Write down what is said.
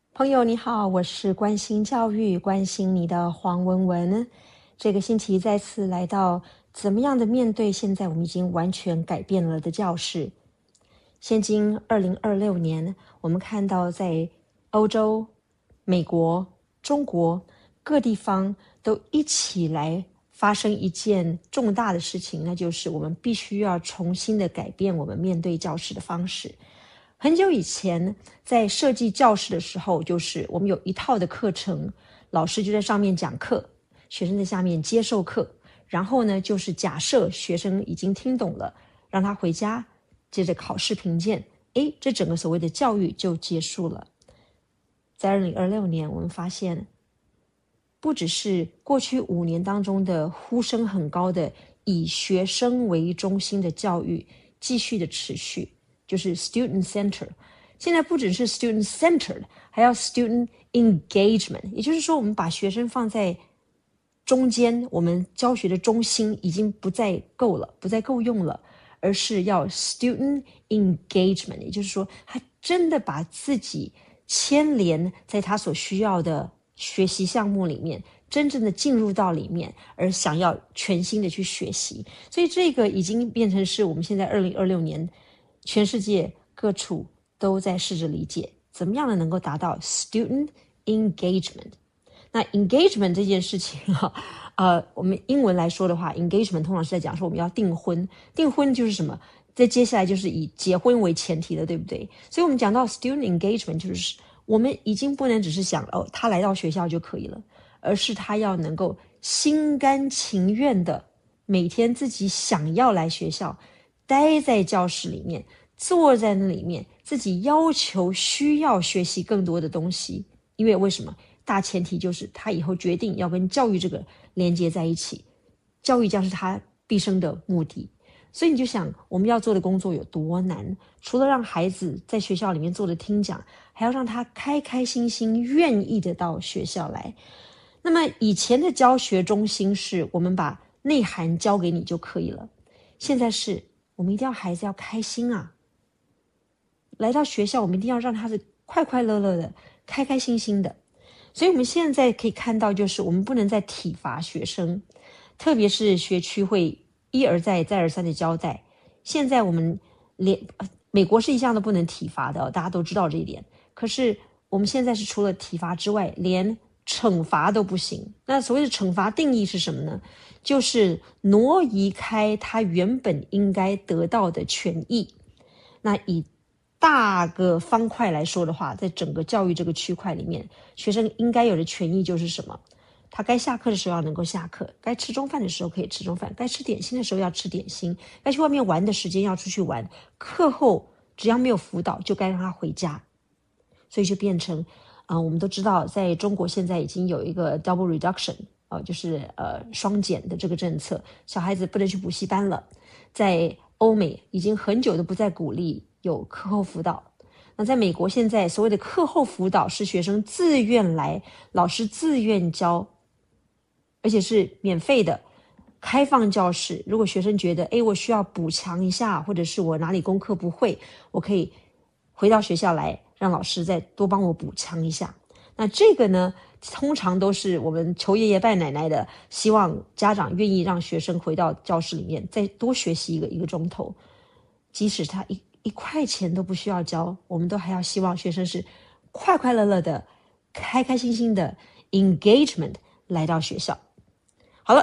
朋友你好，我是关心教育、关心你的黄文文。这个星期再次来到怎么样的面对现在我们已经完全改变了的教室。现今2026年，我们看到在欧洲、美国、中国各地方都一起来发生一件重大的事情，那就是我们必须要重新的改变我们面对教室的方式。很久以前在设计教室的时候，就是我们有一套的课程，老师就在上面讲课，学生在下面接受课，然后呢就是假设学生已经听懂了，让他回家接着考试评鉴，这整个所谓的教育就结束了。在2026年，我们发现不只是过去5年当中的呼声很高的以学生为中心的教育继续的持续，就是 student center。 现在不只是 student centered， 还要 student engagement， 也就是说我们把学生放在中间，我们教学的中心已经不再够了，不再够用了，而是要 student engagement， 也就是说他真的把自己牵连在他所需要的学习项目里面，真正的进入到里面，而想要全心的去学习。所以这个已经变成是我们现在2026年全世界各处都在试着理解，怎么样的能够达到 student engagement。 那 engagement 这件事情我们英文来说的话， engagement 通常是在讲说我们要订婚，订婚就是什么，在接下来就是以结婚为前提的，对不对？所以我们讲到 student engagement， 就是我们已经不能只是想他来到学校就可以了，而是他要能够心甘情愿的每天自己想要来学校，待在教室里面，坐在那里面，自己要求需要学习更多的东西。因为为什么？大前提就是他以后决定要跟教育这个连接在一起，教育将是他毕生的目的。所以你就想我们要做的工作有多难，除了让孩子在学校里面做的听讲，还要让他开开心心愿意的到学校来。那么以前的教学中心是我们把内涵教给你就可以了，现在是我们一定要孩子要开心啊，来到学校我们一定要让他是快快乐乐的，开开心心的。所以我们现在可以看到，就是我们不能再体罚学生，特别是学区会一而再再而三的交代。现在我们美国是一向都不能体罚的，大家都知道这一点。可是我们现在是除了体罚之外，连惩罚都不行。那所谓的惩罚定义是什么呢？就是挪移开他原本应该得到的权益。那以大个方块来说的话，在整个教育这个区块里面，学生应该有的权益就是什么？他该下课的时候要能够下课，该吃中饭的时候可以吃中饭，该吃点心的时候要吃点心，该去外面玩的时间要出去玩，课后只要没有辅导就该让他回家。所以就变成我们都知道在中国现在已经有一个 double reduction，就是双减的这个政策，小孩子不能去补习班了。在欧美已经很久都不再鼓励有课后辅导。那在美国现在所谓的课后辅导是学生自愿来，老师自愿教，而且是免费的，开放教室。如果学生觉得我需要补强一下，或者是我哪里功课不会，我可以回到学校来，让老师再多帮我补强一下。那这个呢，通常都是我们求爷爷拜奶奶的，希望家长愿意让学生回到教室里面再多学习一个钟头，即使他一块钱都不需要交，我们都还要希望学生是快快乐乐的，开开心心的 engagement 来到学校。